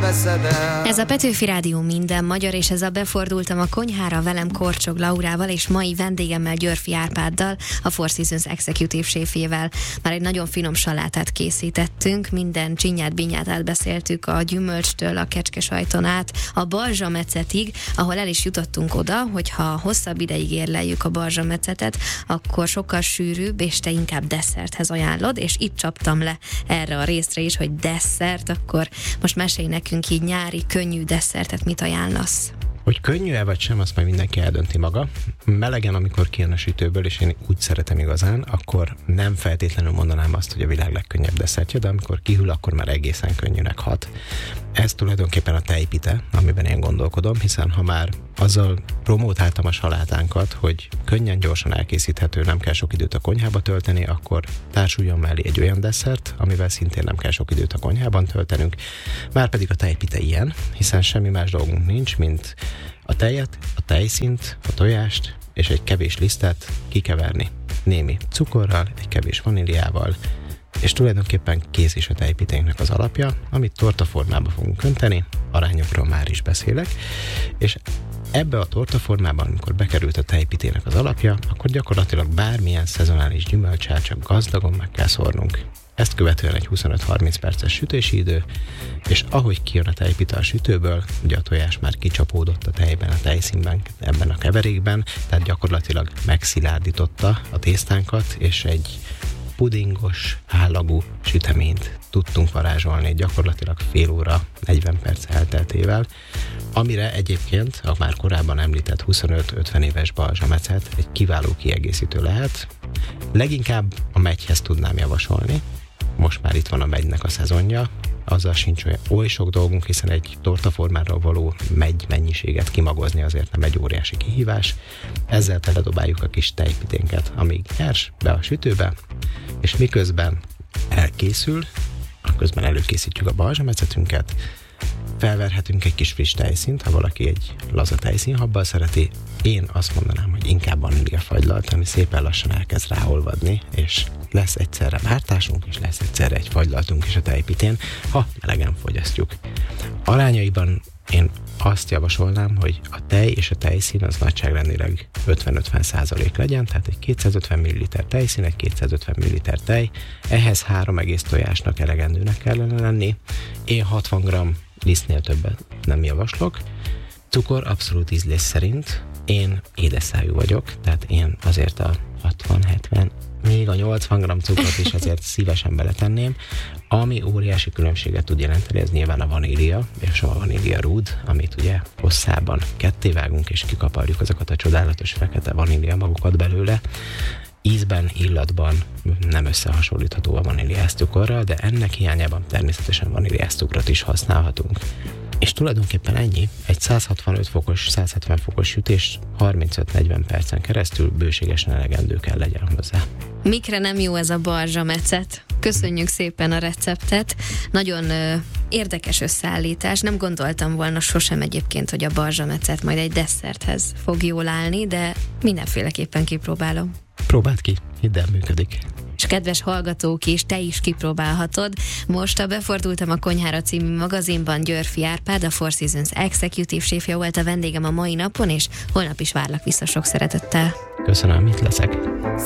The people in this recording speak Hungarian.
veszed el. Ez a Petőfi Rádió minden magyar, és ez a Befordultam a konyhára velem Korcsog Laurával és mai vendégemmel Györfi Árpáddal, a Four Seasons Executive séfjével. Már egy nagyon finom salátát készítettünk, minden csinyát-binyát átbeszéltük a gyümölcstől a kecskesajton át a balzsamecetig, ahol el is jutottunk oda, hogyha hosszabb ideig érleljük a balzsamecetet, akkor sokkal sűrűbb, és te inkább desszerthez ajánlod, és itt csaptam le erre a részre is, hogy desszert, akkor most mesélj nekünk így nyári, könnyű desszertet, mit ajánlasz? Hogy könnyű-e vagy sem, azt majd mindenki eldönti maga. Melegen, amikor kijön a sütőből, és én úgy szeretem igazán, akkor nem feltétlenül mondanám azt, hogy a világ legkönnyebb desszertje, de amikor kihűl, akkor már egészen könnyűnek hat. Ez tulajdonképpen a tejpite, amiben én gondolkodom, hiszen ha már azzal promótáltam a salátánkat, hogy könnyen, gyorsan elkészíthető, nem kell sok időt a konyhába tölteni, akkor társuljon mellé egy olyan desszert, amivel szintén nem kell sok időt a konyhában töltenünk. Márpedig a tejpite ilyen, hiszen semmi más dolgunk nincs, mint a tejet, a tejszínt, a tojást és egy kevés lisztet kikeverni. Némi cukorral, egy kevés vaníliával, és tulajdonképpen kész is a tejpiténknek az alapja, amit tortaformába fogunk önteni, arányokról már is beszélek, és ebbe a tortaformában, amikor bekerült a tejpitének az alapja, akkor gyakorlatilag bármilyen szezonális gyümölccsel csak gazdagon meg kell szórnunk. Ezt követően egy 25-30 perces sütési idő, és ahogy kijön a tejpite a sütőből, ugye a tojás már kicsapódott a tejben, a tejszínben, ebben a keverékben, tehát gyakorlatilag megszilárdította a tésztánkat, és egy pudingos, állagú süteményt tudtunk varázsolni gyakorlatilag fél óra, 40 perc elteltével, amire egyébként a már korábban említett 25-50 éves balzsamecet egy kiváló kiegészítő lehet. Leginkább a megyhez tudnám javasolni. Most már itt van a megynek a szezonja, azzal sincs oly sok dolgunk, hiszen egy tortaformára való megy mennyiséget kimagozni azért nem egy óriási kihívás. Ezzel teledobáljuk a kis tejpiténket, amíg nyers be a sütőbe, és miközben elkészül, közben előkészítjük a balzsamecetünket, felverhetünk egy kis friss tejszínt, ha valaki egy laza tejszínhabbal szereti. Én azt mondanám, hogy inkább vaníliafagylalt, ami szépen lassan elkezd ráolvadni, és lesz egyszerre mártásunk, és lesz egyszerre egy fagylaltunk is a tejpitén, ha melegen fogyasztjuk. Arányaiban én azt javasolnám, hogy a tej és a tejszín az nagyságrendileg 50-50% legyen, tehát egy 250 ml tejszín, egy 250 ml tej, ehhez 3 egész tojásnak elegendőnek kellene lenni. Én 60 g lisztnél többet nem javaslok. Cukor abszolút ízlés szerint. Én édesszájú vagyok, tehát én azért a 60-70, még a 80 g cukrot is azért szívesen beletenném. Ami óriási különbséget tud jelenteni, ez nyilván a vanília, és a vanília rúd, amit ugye hosszában kettévágunk, és kikaparjuk azokat a csodálatos fekete vanília magokat belőle. Ízben, illatban nem összehasonlítható a vaníliás cukorral, de ennek hiányában természetesen vaníliás cukrot is használhatunk. És tulajdonképpen ennyi, egy 165 fokos, 170 fokos sütés 35-40 percen keresztül bőségesen elegendő kell legyen hozzá. Mikre nem jó ez a balzsamecet? Köszönjük szépen a receptet. Nagyon érdekes összeállítás. Nem gondoltam volna sosem egyébként, hogy a balzsamecet majd egy desszerthez fog jól állni, de mindenféleképpen kipróbálom. Próbáld ki, hidd el, működik. És kedves hallgatók is, te is kipróbálhatod. Most a Befordultam a konyhára című magazinban Györfi Árpád, a Four Seasons Executive séfje volt a vendégem a mai napon, és holnap is várlak vissza sok szeretettel. Köszönöm, itt leszek.